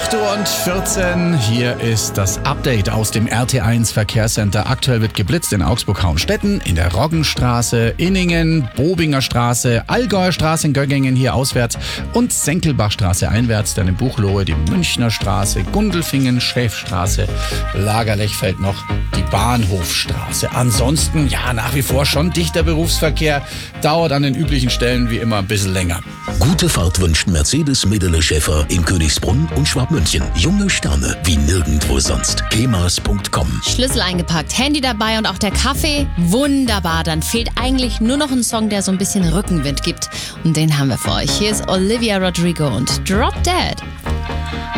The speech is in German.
8:14 Uhr, hier ist das Update aus dem RT1 Verkehrscenter. Aktuell wird geblitzt in Augsburg-Hauenstetten, in der Roggenstraße, Inningen, Bobinger Straße, Allgäuer Straße in Göggingen hier auswärts und Senkelbachstraße einwärts, dann in Buchloe die Münchner Straße, Gundelfingen, Schäfstraße, Lagerlech fällt noch die Bahnhofstraße. Ansonsten, ja, nach wie vor schon dichter Berufsverkehr, dauert an den üblichen Stellen wie immer ein bisschen länger. Gute Fahrt wünscht Mercedes Medele Schäfer in Königsbrunn und Schwabmünchen. Junge Sterne wie nirgendwo sonst. kemas.com. Schlüssel eingepackt, Handy dabei und auch der Kaffee? Wunderbar, dann fehlt eigentlich nur noch ein Song, der so ein bisschen Rückenwind gibt. Und den haben wir für euch. Hier ist Olivia Rodrigo und Drop Dead.